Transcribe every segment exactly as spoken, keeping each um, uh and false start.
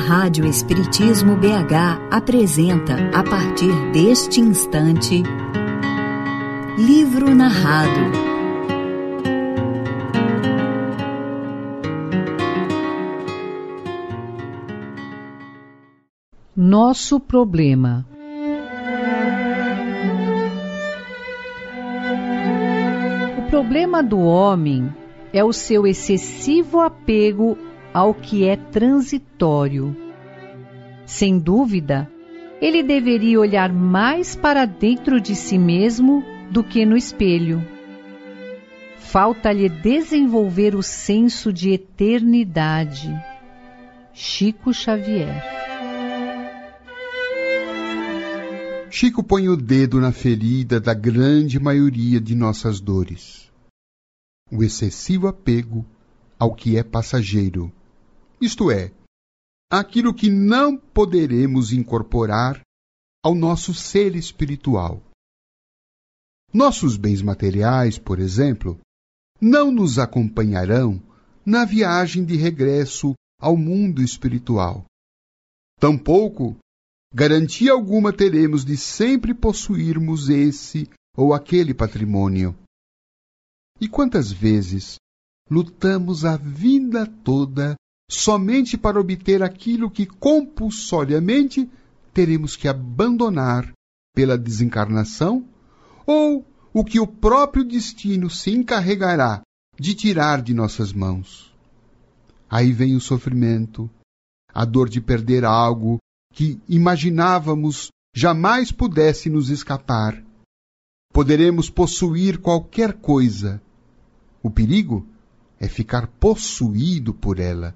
Rádio Espiritismo B H apresenta, a partir deste instante, Livro Narrado. Nosso problema. O problema do homem é o seu excessivo apego ao que é transitório. Sem dúvida, ele deveria olhar mais para dentro de si mesmo do que no espelho. Falta-lhe desenvolver o senso de eternidade. Chico Xavier. Chico põe o dedo na ferida da grande maioria de nossas dores. O excessivo apego ao que é passageiro, isto é, aquilo que não poderemos incorporar ao nosso ser espiritual. Nossos bens materiais, por exemplo, não nos acompanharão na viagem de regresso ao mundo espiritual. Tampouco garantia alguma teremos de sempre possuirmos esse ou aquele patrimônio. E quantas vezes lutamos a vida toda somente para obter aquilo que compulsoriamente teremos que abandonar pela desencarnação, ou o que o próprio destino se encarregará de tirar de nossas mãos. Aí vem o sofrimento, a dor de perder algo que imaginávamos jamais pudesse nos escapar. Poderemos possuir qualquer coisa. O perigo é ficar possuído por ela.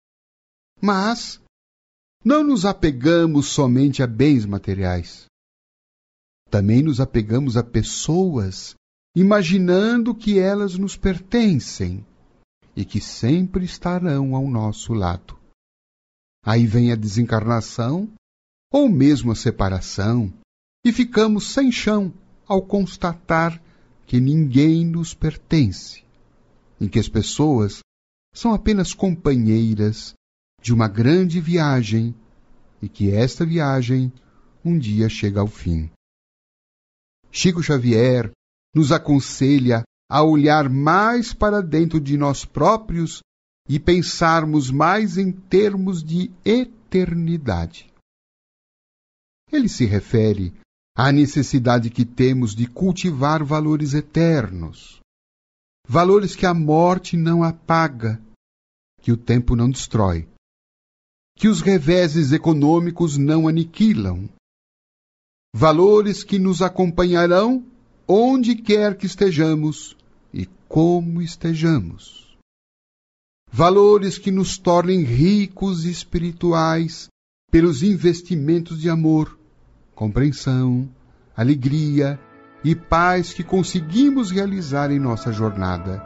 Mas não nos apegamos somente a bens materiais. Também nos apegamos a pessoas, imaginando que elas nos pertencem e que sempre estarão ao nosso lado. Aí vem a desencarnação, ou mesmo a separação, e ficamos sem chão ao constatar que ninguém nos pertence, em que as pessoas são apenas companheiras de uma grande viagem e que esta viagem um dia chega ao fim. Chico Xavier nos aconselha a olhar mais para dentro de nós próprios e pensarmos mais em termos de eternidade. Ele se refere à necessidade que temos de cultivar valores eternos, valores que a morte não apaga, que o tempo não destrói, que os reveses econômicos não aniquilam, valores que nos acompanharão onde quer que estejamos e como estejamos. Valores que nos tornem ricos e espirituais pelos investimentos de amor, compreensão, alegria e paz que conseguimos realizar em nossa jornada.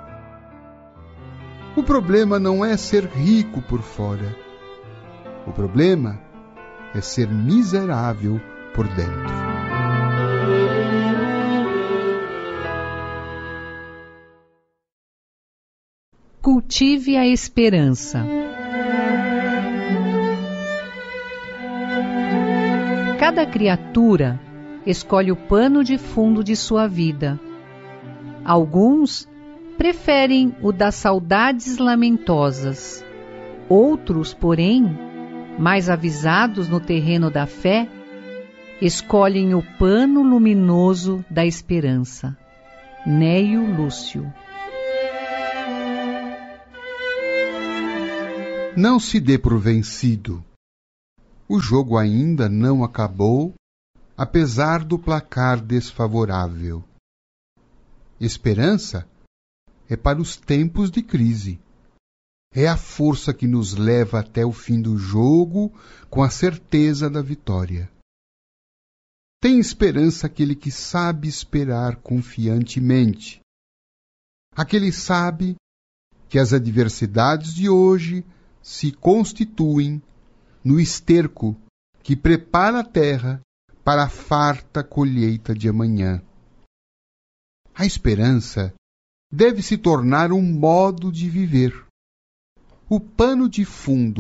O problema não é ser rico por fora. O problema é ser miserável por dentro. Cultive a esperança. Cada criatura escolhe o pano de fundo de sua vida. Alguns preferem o das saudades lamentosas. Outros, porém, mais avisados no terreno da fé, escolhem o pano luminoso da esperança. Neio Lúcio. Não se dê por vencido. O jogo ainda não acabou, apesar do placar desfavorável. Esperança é para os tempos de crise. É a força que nos leva até o fim do jogo com a certeza da vitória. Tem esperança aquele que sabe esperar confiantemente. Aquele sabe que as adversidades de hoje se constituem no esterco que prepara a terra para a farta colheita de amanhã. A esperança deve se tornar um modo de viver. O pano de fundo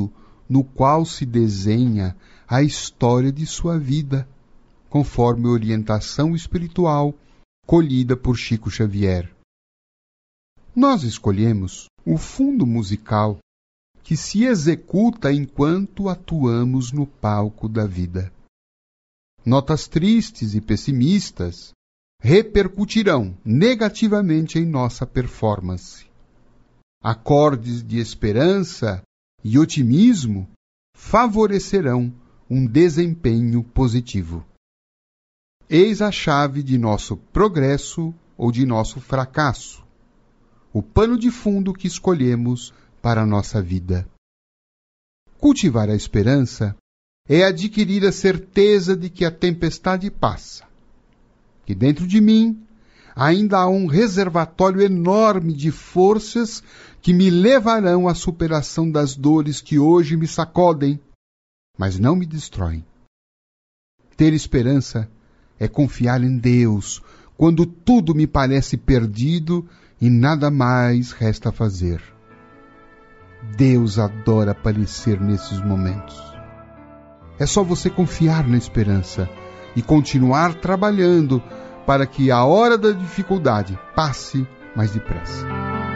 no qual se desenha a história de sua vida, conforme orientação espiritual colhida por Chico Xavier. Nós escolhemos o fundo musical que se executa enquanto atuamos no palco da vida. Notas tristes e pessimistas repercutirão negativamente em nossa performance. Acordes de esperança e otimismo favorecerão um desempenho positivo. Eis a chave de nosso progresso ou de nosso fracasso, o pano de fundo que escolhemos para a nossa vida. Cultivar a esperança é adquirir a certeza de que a tempestade passa, que dentro de mim ainda há um reservatório enorme de forças que me levarão à superação das dores que hoje me sacodem, mas não me destroem. Ter esperança é confiar em Deus quando tudo me parece perdido e nada mais resta fazer. Deus adora aparecer nesses momentos. É só você confiar na esperança e continuar trabalhando para que a hora da dificuldade passe mais depressa.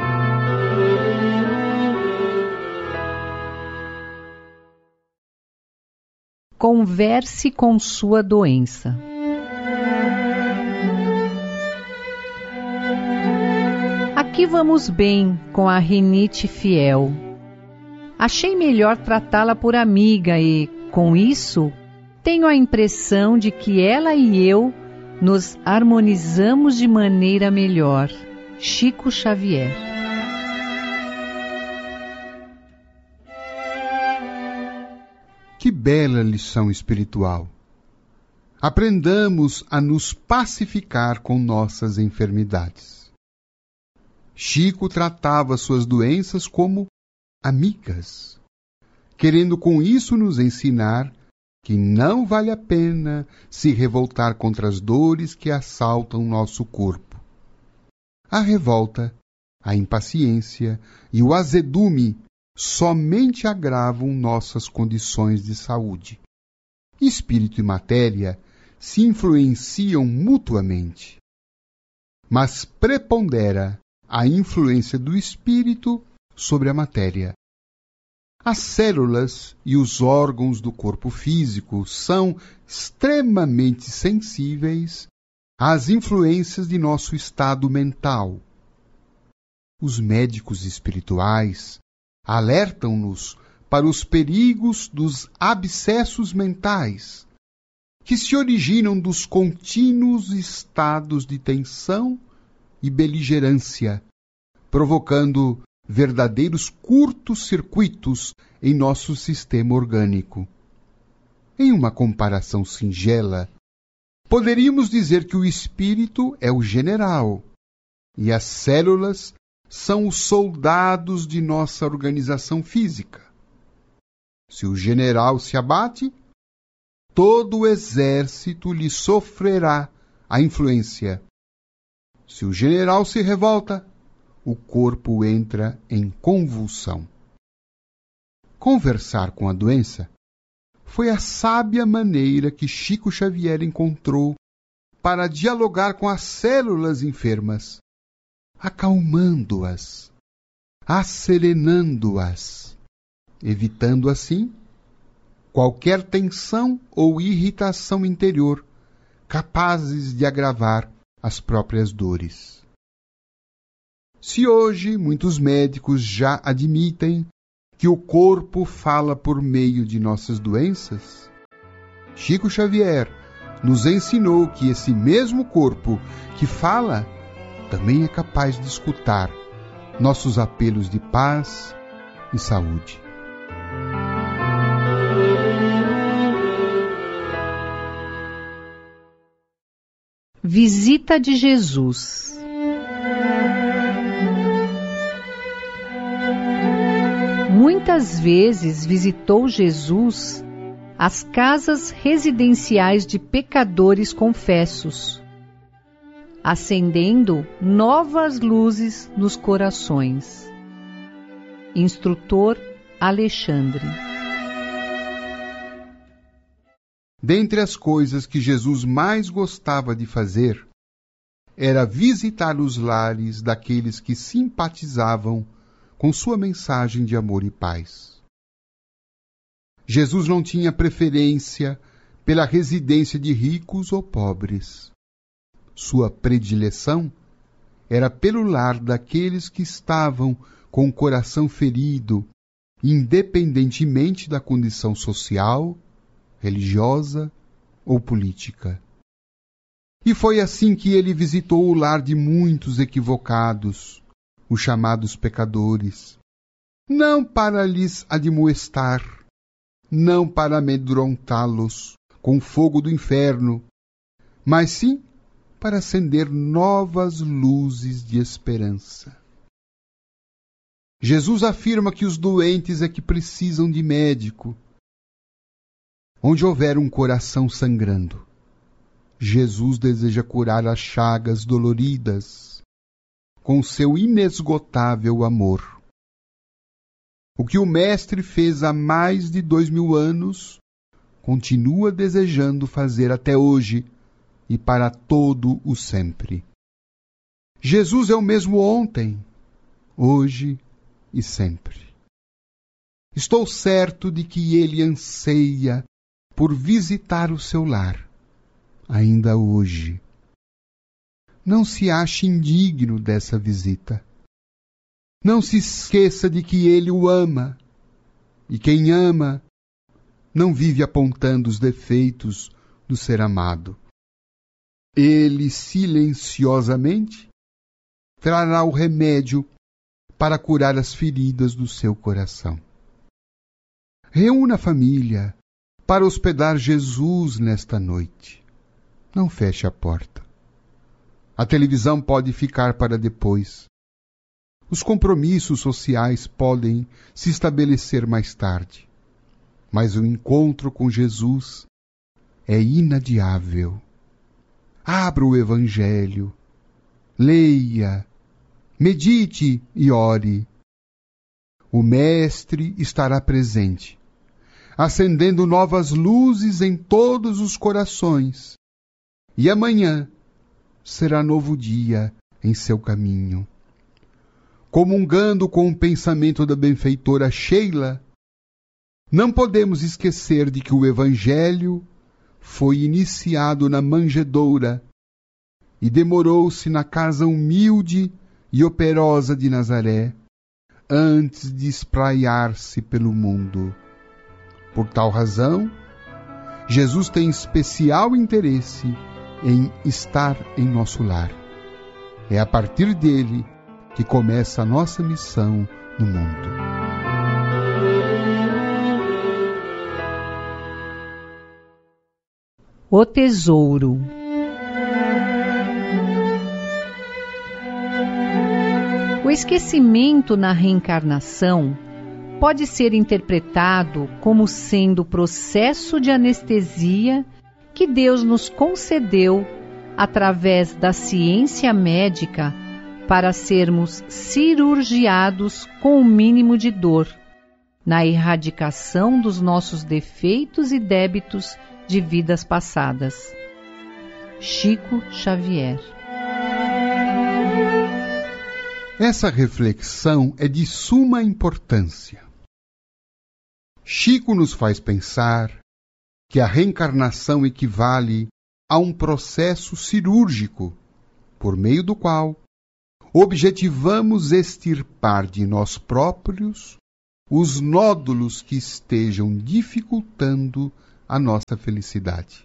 Converse com sua doença. Aqui vamos bem com a rinite fiel. Achei melhor tratá-la por amiga e, com isso, tenho a impressão de que ela e eu nos harmonizamos de maneira melhor. Chico Xavier. Que bela lição espiritual! Aprendamos a nos pacificar com nossas enfermidades. Chico tratava suas doenças como amigas, querendo com isso nos ensinar que não vale a pena se revoltar contra as dores que assaltam nosso corpo. A revolta, a impaciência e o azedume somente agravam nossas condições de saúde. Espírito e matéria se influenciam mutuamente, mas prepondera a influência do espírito sobre a matéria. As células e os órgãos do corpo físico são extremamente sensíveis às influências de nosso estado mental. Os médicos espirituais alertam-nos para os perigos dos abscessos mentais, que se originam dos contínuos estados de tensão e beligerância, provocando verdadeiros curtos-circuitos em nosso sistema orgânico. Em uma comparação singela, poderíamos dizer que o espírito é o general e as células são os soldados de nossa organização física. Se o general se abate, todo o exército lhe sofrerá a influência. Se o general se revolta, o corpo entra em convulsão. Conversar com a doença foi a sábia maneira que Chico Xavier encontrou para dialogar com as células enfermas, acalmando-as, asserenando-as, evitando assim qualquer tensão ou irritação interior capazes de agravar as próprias dores. Se hoje muitos médicos já admitem que o corpo fala por meio de nossas doenças, Chico Xavier nos ensinou que esse mesmo corpo que fala também é capaz de escutar nossos apelos de paz e saúde. Visita de Jesus. Muitas vezes visitou Jesus as casas residenciais de pecadores confessos, acendendo novas luzes nos corações. Instrutor Alexandre. dentre as coisas que Jesus mais gostava de fazer, era visitar os lares daqueles que simpatizavam com sua mensagem de amor e paz. Jesus não tinha preferência pela residência de ricos ou pobres. Sua predileção era pelo lar daqueles que estavam com o coração ferido, independentemente da condição social, religiosa ou política. E foi assim que ele visitou o lar de muitos equivocados, os chamados pecadores, não para lhes admoestar, não para amedrontá-los com o fogo do inferno, mas sim para acender novas luzes de esperança. Jesus afirma que os doentes é que precisam de médico. Onde houver um coração sangrando, Jesus deseja curar as chagas doloridas com seu inesgotável amor. O que o Mestre fez há mais de dois mil anos, continua desejando fazer até hoje e para todo o sempre. Jesus é o mesmo ontem, hoje e sempre. Estou certo de que ele anseia por visitar o seu lar, ainda hoje. Não se ache indigno dessa visita. Não se esqueça de que ele o ama, e quem ama não vive apontando os defeitos do ser amado. Ele silenciosamente trará o remédio para curar as feridas do seu coração. Reúna a família para hospedar Jesus nesta noite. Não feche a porta. A televisão pode ficar para depois. Os compromissos sociais podem se estabelecer mais tarde. Mas o encontro com Jesus é inadiável. Abra o Evangelho, leia, medite e ore. O Mestre estará presente, acendendo novas luzes em todos os corações. E amanhã será novo dia em seu caminho. Comungando com o pensamento da benfeitora Sheila, não podemos esquecer de que o Evangelho foi iniciado na manjedoura e demorou-se na casa humilde e operosa de Nazaré, antes de espraiar-se pelo mundo. Por tal razão, Jesus tem especial interesse em estar em nosso lar. É a partir dele que começa a nossa missão no mundo. O tesouro. O esquecimento na reencarnação pode ser interpretado como sendo o processo de anestesia que Deus nos concedeu através da ciência médica para sermos cirurgiados com o mínimo de dor, na erradicação dos nossos defeitos e débitos de vidas passadas. Chico Xavier. Essa reflexão é de suma importância. Chico nos faz pensar que a reencarnação equivale a um processo cirúrgico, por meio do qual objetivamos extirpar de nós próprios os nódulos que estejam dificultando a nossa felicidade.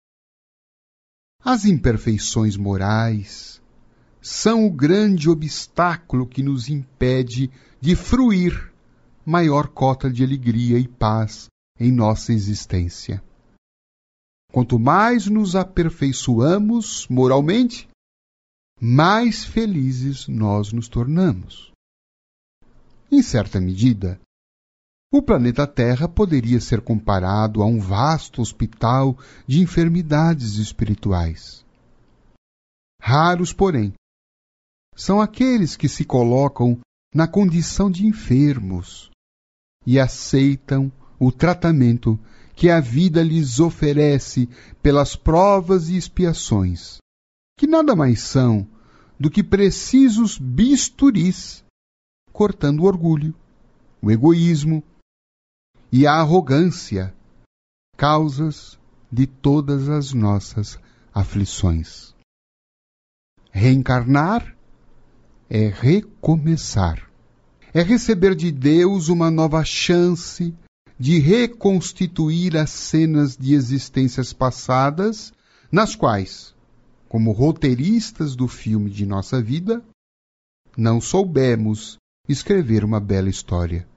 As imperfeições morais são o grande obstáculo que nos impede de fruir maior cota de alegria e paz em nossa existência. Quanto mais nos aperfeiçoamos moralmente, mais felizes nós nos tornamos. Em certa medida, o planeta Terra poderia ser comparado a um vasto hospital de enfermidades espirituais. Raros, porém, são aqueles que se colocam na condição de enfermos e aceitam o tratamento que a vida lhes oferece pelas provas e expiações, que nada mais são do que precisos bisturis, cortando o orgulho, o egoísmo e a arrogância, causas de todas as nossas aflições. Reencarnar é recomeçar, é receber de Deus uma nova chance de reconstituir as cenas de existências passadas, nas quais, como roteiristas do filme de nossa vida, não soubemos escrever uma bela história.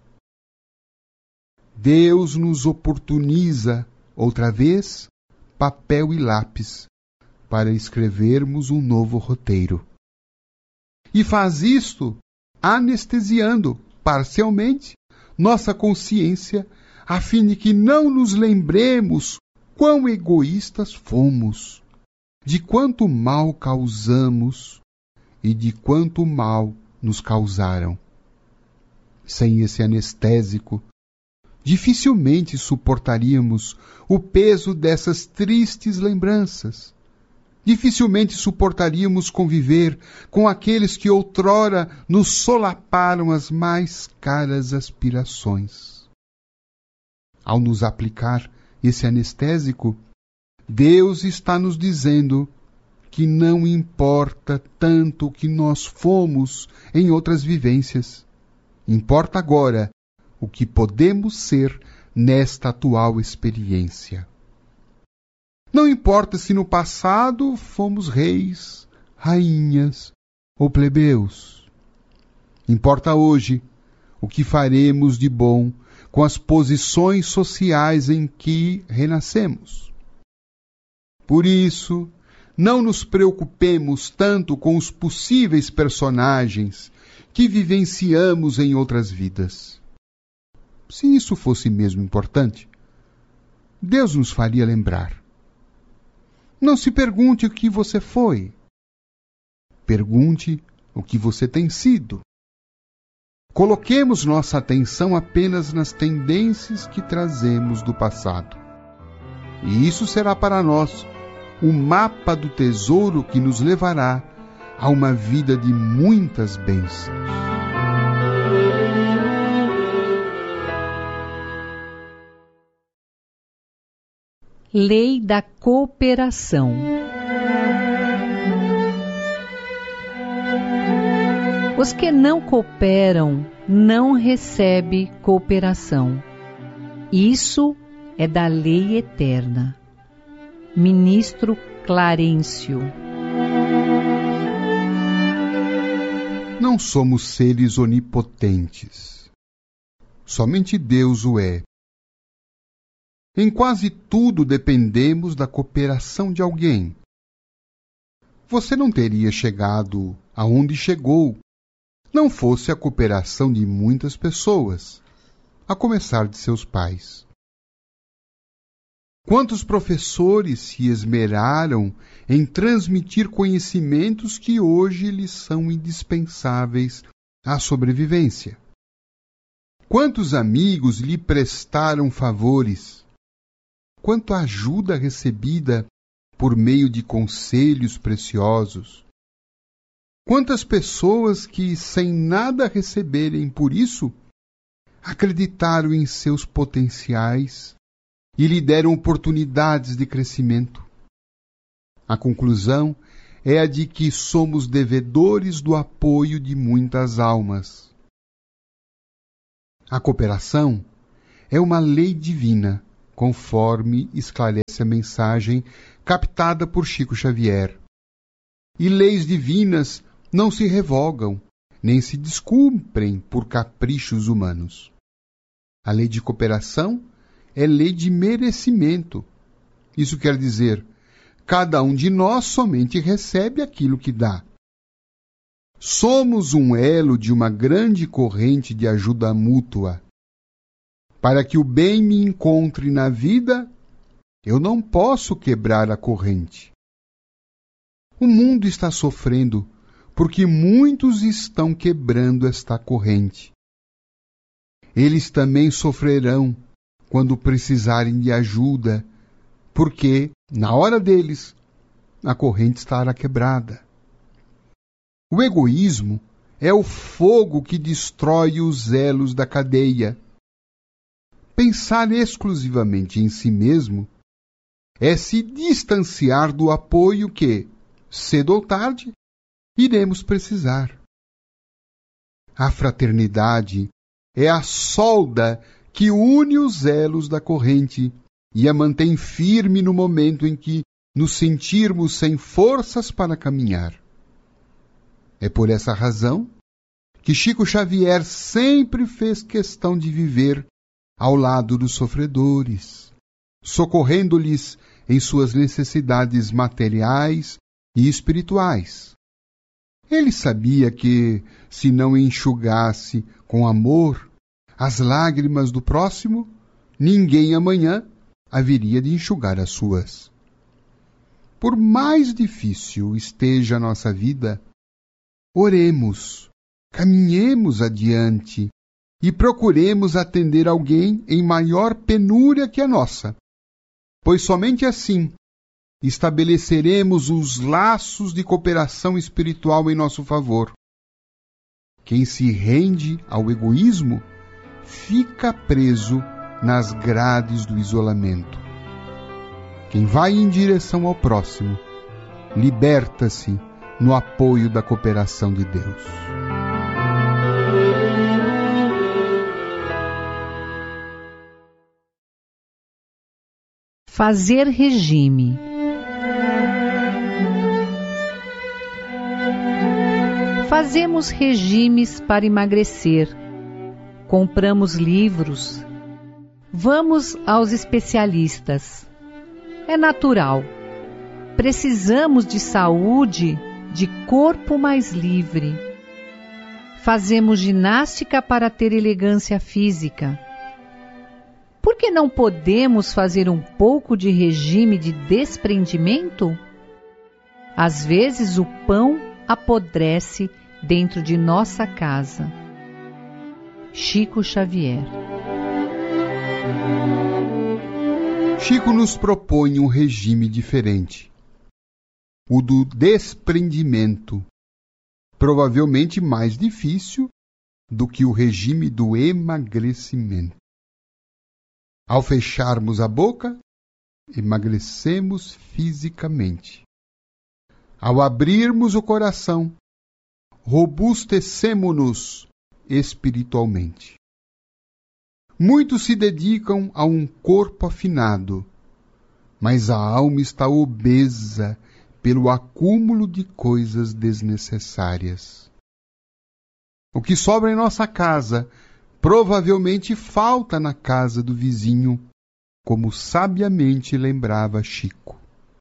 Deus nos oportuniza, outra vez, papel e lápis, para escrevermos um novo roteiro. E faz isto anestesiando, parcialmente, nossa consciência, a fim de que não nos lembremos quão egoístas fomos, de quanto mal causamos e de quanto mal nos causaram. Sem esse anestésico, dificilmente suportaríamos o peso dessas tristes lembranças. Dificilmente suportaríamos conviver com aqueles que outrora nos solaparam as mais caras aspirações. Ao nos aplicar esse anestésico, Deus está nos dizendo que não importa tanto o que nós fomos em outras vivências. Importa agora o que podemos ser nesta atual experiência. Não importa se no passado fomos reis, rainhas ou plebeus. Importa hoje o que faremos de bom com as posições sociais em que renascemos. Por isso, não nos preocupemos tanto com os possíveis personagens que vivenciamos em outras vidas. Se isso fosse mesmo importante, Deus nos faria lembrar. Não se pergunte o que você foi. Pergunte o que você tem sido. Coloquemos nossa atenção apenas nas tendências que trazemos do passado. E isso será para nós o mapa do tesouro que nos levará a uma vida de muitas bênçãos. Lei da cooperação. Os que não cooperam não recebem cooperação. Isso é da lei eterna. Ministro Clarencio. Não somos seres onipotentes. Somente Deus o é. Em quase tudo dependemos da cooperação de alguém. Você não teria chegado aonde chegou, não fosse a cooperação de muitas pessoas, a começar de seus pais. Quantos professores se esmeraram em transmitir conhecimentos que hoje lhes são indispensáveis à sobrevivência? Quantos amigos lhe prestaram favores? Quanta ajuda recebida por meio de conselhos preciosos. Quantas pessoas que, sem nada receberem por isso, acreditaram em seus potenciais e lhe deram oportunidades de crescimento. A conclusão é a de que somos devedores do apoio de muitas almas. A cooperação é uma lei divina, conforme esclarece a mensagem captada por Chico Xavier. E leis divinas não se revogam, nem se descumprem por caprichos humanos. A lei de cooperação é lei de merecimento. Isso quer dizer, cada um de nós somente recebe aquilo que dá. Somos um elo de uma grande corrente de ajuda mútua. Para que o bem me encontre na vida, eu não posso quebrar a corrente. O mundo está sofrendo porque muitos estão quebrando esta corrente. Eles também sofrerão quando precisarem de ajuda, porque, na hora deles, a corrente estará quebrada. O egoísmo é o fogo que destrói os elos da cadeia. Pensar exclusivamente em si mesmo é se distanciar do apoio que, cedo ou tarde, iremos precisar. A fraternidade é a solda que une os elos da corrente e a mantém firme no momento em que nos sentirmos sem forças para caminhar. É por essa razão que Chico Xavier sempre fez questão de viver ao lado dos sofredores, socorrendo-lhes em suas necessidades materiais e espirituais. Ele sabia que, se não enxugasse com amor as lágrimas do próximo, ninguém amanhã haveria de enxugar as suas. Por mais difícil esteja a nossa vida, oremos, caminhemos adiante e procuremos atender alguém em maior penúria que a nossa, pois somente assim estabeleceremos os laços de cooperação espiritual em nosso favor. Quem se rende ao egoísmo fica preso nas grades do isolamento. Quem vai em direção ao próximo liberta-se no apoio da cooperação de Deus. Fazer regime. Fazemos regimes para emagrecer, compramos livros, vamos aos especialistas. É natural. Precisamos de saúde, de corpo mais livre. Fazemos ginástica para ter elegância física. Por que não podemos fazer um pouco de regime de desprendimento? Às vezes o pão apodrece dentro de nossa casa. Chico Xavier. Chico nos propõe um regime diferente, o do desprendimento, provavelmente mais difícil do que o regime do emagrecimento. Ao fecharmos a boca, emagrecemos fisicamente. Ao abrirmos o coração, robustecemo-nos espiritualmente. Muitos se dedicam a um corpo afinado, mas a alma está obesa pelo acúmulo de coisas desnecessárias. O que sobra em nossa casa provavelmente falta na casa do vizinho, como sabiamente lembrava Chico.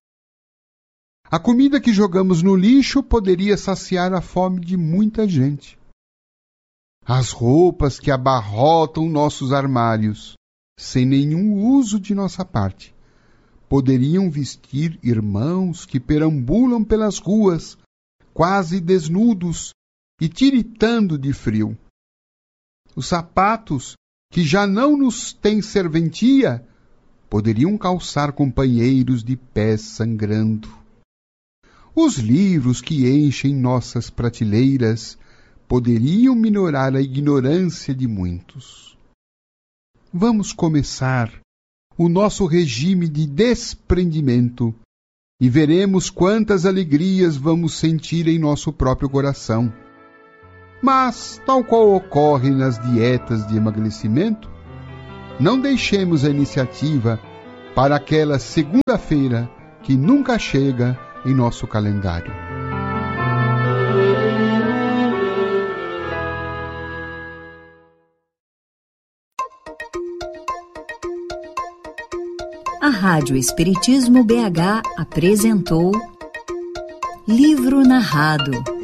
A comida que jogamos no lixo poderia saciar a fome de muita gente. As roupas que abarrotam nossos armários, sem nenhum uso de nossa parte, poderiam vestir irmãos que perambulam pelas ruas, quase desnudos e tiritando de frio. Os sapatos, que já não nos têm serventia, poderiam calçar companheiros de pés sangrando. Os livros que enchem nossas prateleiras poderiam minorar a ignorância de muitos. Vamos começar o nosso regime de desprendimento e veremos quantas alegrias vamos sentir em nosso próprio coração. Mas, tal qual ocorre nas dietas de emagrecimento, não deixemos a iniciativa para aquela segunda-feira que nunca chega em nosso calendário. A Rádio Espiritismo B H apresentou Livro Narrado.